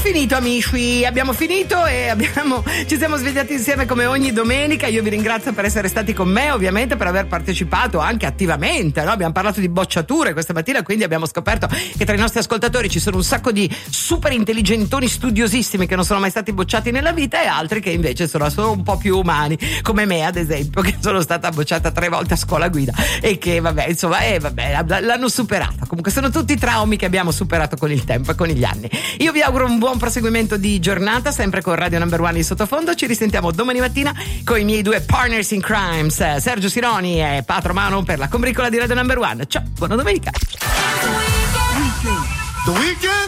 finito, amici, abbiamo finito e ci siamo svegliati insieme come ogni domenica. Io vi ringrazio per essere stati con me, ovviamente per aver partecipato anche attivamente, no? Abbiamo parlato di bocciature questa mattina, quindi abbiamo scoperto che tra i nostri ascoltatori ci sono un sacco di super intelligentoni studiosissimi che non sono mai stati bocciati nella vita e altri che invece sono un po' più umani, come me ad esempio, che sono stata bocciata 3 volte a scuola guida e che vabbè, insomma, l'hanno superata. Comunque sono tutti traumi che abbiamo superato con il tempo e con gli anni. Io vi auguro un buon proseguimento di giornata, sempre con Radio Number One in sottofondo. Ci risentiamo domani mattina con i miei 2 partners in crimes, Sergio Sironi e Pat Romano, per la combricola di Radio Number One. Ciao, buona domenica. The Weeknd.